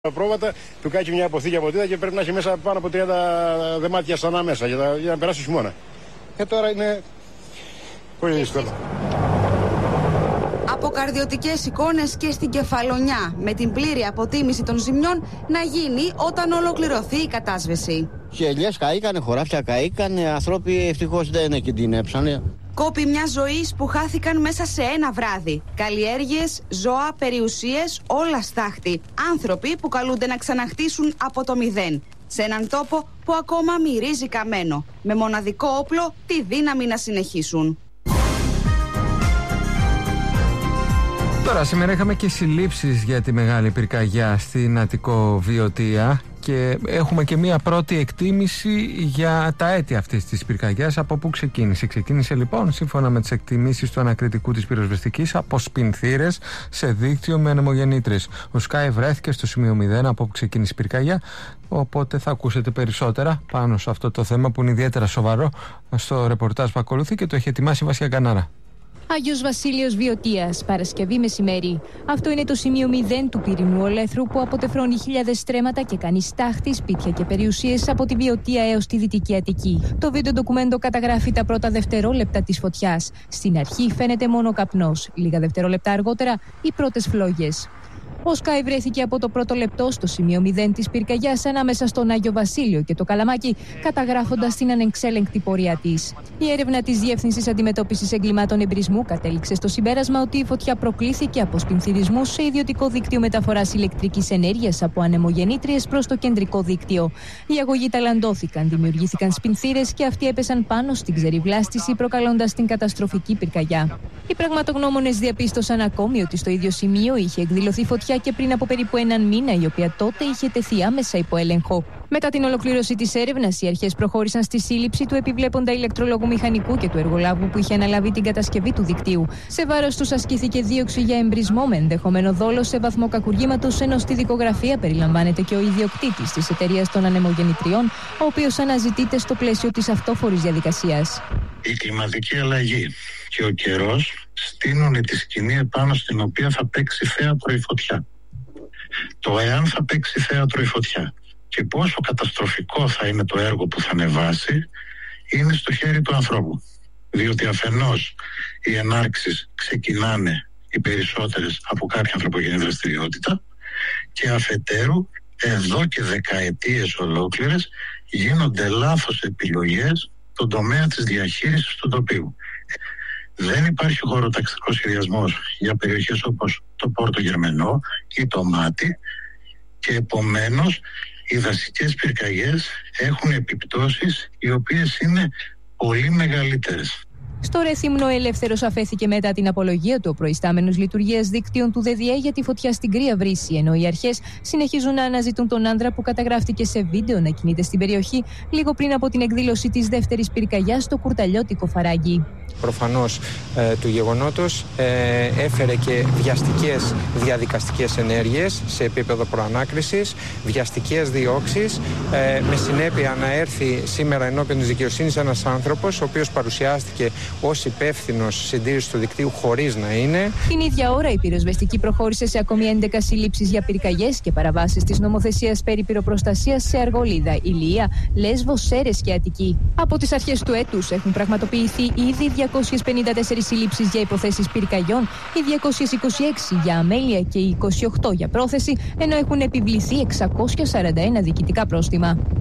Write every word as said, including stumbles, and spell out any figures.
Πρόβατα, του κάτσει μια αποθήκη από τίδα και πρέπει να έχει μέσα πάνω από τριάντα δεμάτια στανά μέσα για, τα, για να περάσει ο χειμώνα. Και τώρα είναι πολύ δύσκολο. Αποκαρδιωτικές εικόνες και στην Κεφαλονιά, με την πλήρη αποτίμηση των ζημιών να γίνει όταν ολοκληρωθεί η κατάσβεση. Οι ελιές καήκανε, χωράφια καήκανε, άνθρωποι ευτυχώς δεν κινδυνεύσανε. Κόπη μια ζωής που χάθηκαν μέσα σε ένα βράδυ. Καλλιέργειες, ζώα, περιουσίες, όλα στάχτη. Άνθρωποι που καλούνται να ξαναχτίσουν από το μηδέν. Σε έναν τόπο που ακόμα μυρίζει καμένο. Με μοναδικό όπλο τη δύναμη να συνεχίσουν. Τώρα, σήμερα είχαμε και συλλήψεις για τη μεγάλη πυρκαγιά στην Αττικό Βιωτία και έχουμε και μία πρώτη εκτίμηση για τα αίτια αυτής της πυρκαγιάς, από πού ξεκίνησε. Ξεκίνησε λοιπόν, σύμφωνα με τις εκτιμήσεις του ανακριτικού της πυροσβεστικής, από σπινθήρες σε δίκτυο με ανεμογεννήτρες. Ο Sky βρέθηκε στο σημείο μηδέν από όπου ξεκίνησε η πυρκαγιά, οπότε θα ακούσετε περισσότερα πάνω σε αυτό το θέμα που είναι ιδιαίτερα σοβαρό στο ρεπορτάζ που ακολουθεί και το έχει ετοιμάσει η Βασιά Κανάρα. Άγιος Βασίλειος Βιωτίας, Παρασκευή μεσημέρι. Αυτό είναι το σημείο μηδέν του πυρηνικού ολέθρου που αποτεφρώνει χιλιάδες στρέμματα και κάνει στάχτη, σπίτια και περιουσίες από τη Βιωτία έως τη Δυτική Αττική. Το βίντεο ντοκουμέντο καταγράφει τα πρώτα δευτερόλεπτα της φωτιάς. Στην αρχή φαίνεται μόνο καπνός. Λίγα δευτερόλεπτα αργότερα, οι πρώτες φλόγες. Ο Σκάι βρέθηκε από το πρώτο λεπτό στο σημείο μηδέν της πυρκαγιάς ανάμεσα στον Άγιο Βασίλειο και το Καλαμάκι, καταγράφοντας την ανεξέλεγκτη πορεία της. Η έρευνα της Διεύθυνσης Αντιμετώπισης Εγκλημάτων Εμπρισμού κατέληξε στο συμπέρασμα ότι η φωτιά προκλήθηκε από σπινθυρισμούς σε ιδιωτικό δίκτυο μεταφοράς ηλεκτρικής ενέργειας από ανεμογεννήτριες προς το κεντρικό δίκτυο. Οι αγωγοί ταλαντώθηκαν, δημιουργήθηκαν σπινθύρες και αυτοί έπεσαν πάνω στην ξεριβλάστηση, προκαλώντας την καταστροφική πυρκαγιά. Οι πραγματογνώμονες διαπίστωσαν ακόμη ότι στο ίδιο σημείο είχε εκδηλωθεί φωτιά και πριν από περίπου έναν μήνα, η οποία τότε είχε τεθεί άμεσα υπό έλεγχο. Μετά την ολοκλήρωση της έρευνας, οι αρχές προχώρησαν στη σύλληψη του επιβλέποντα ηλεκτρολόγου μηχανικού και του εργολάβου που είχε αναλάβει την κατασκευή του δικτύου. Σε βάρος τους ασκήθηκε δίωξη για εμπρισμό με ενδεχομένο δόλο σε βαθμό κακουργήματος, ενώ στη δικογραφία περιλαμβάνεται και ο ιδιοκτήτης της εταιρείας των ανεμογεννητριών, ο οποίος αναζητείται στο πλαίσιο της αυτόφορης διαδικασίας. Η κλιματική αλλαγή και ο καιρός στείνουν τη σκηνή επάνω στην οποία θα παίξει θέατρο η φωτιά. Το εάν θα παίξει θέατρο η φωτιά και πόσο καταστροφικό θα είναι το έργο που θα ανεβάσει είναι στο χέρι του ανθρώπου. Διότι αφενός οι ενάρξεις ξεκινάνε οι περισσότερες από κάποια ανθρωπογενή δραστηριότητα και αφετέρου εδώ και δεκαετίες ολόκληρες γίνονται λάθος επιλογές στον τομέα της διαχείρισης του τοπίου. Δεν υπάρχει χωροταξικός σχεδιασμός για περιοχές όπως το Πόρτο Γερμενό ή το Μάτι και επομένως οι δασικές πυρκαγιές έχουν επιπτώσεις οι οποίες είναι πολύ μεγαλύτερες. Στο Ρεθύμνο ελεύθερος αφέθηκε μετά την απολογία του ο προϊστάμενος λειτουργίας δικτύων του ΔΕΔΙΕ για τη φωτιά στην Κρύα Βρύση, ενώ οι αρχές συνεχίζουν να αναζητούν τον άντρα που καταγράφτηκε σε βίντεο να κινείται στην περιοχή λίγο πριν από την εκδήλωση της δεύτερης πυρκαγιάς στο Κουρταλιώτικο Φαράγγι. Προφανώς ε, του γεγονότος ε, έφερε και βιαστικές διαδικαστικές ενέργειες σε επίπεδο προανάκρισης, βιαστικές διώξεις, ε, με συνέπεια να έρθει σήμερα ενώπιον της δικαιοσύνης ένας άνθρωπος ο οποίος παρουσιάστηκε ως υπεύθυνος συντήρησης του δικτύου χωρίς να είναι. Την ίδια ώρα η πυροσβεστική προχώρησε σε ακόμη έντεκα συλλήψεις για πυρκαγιές και παραβάσεις της νομοθεσίας περί πυροπροστασίας σε Αργολίδα, Ηλία, Λέσβο, Σέρες και Αττική. Από τις αρχές του έτους έχουν πραγματοποιηθεί ήδη διακόσιες πενήντα τέσσερις συλλήψεις για υποθέσεις πυρκαγιών, οι διακόσιες είκοσι έξι για αμέλεια και οι είκοσι οκτώ για πρόθεση, ενώ έχουν επιβληθεί εξακόσια σαράντα ένα διοικητικά πρόστιμα.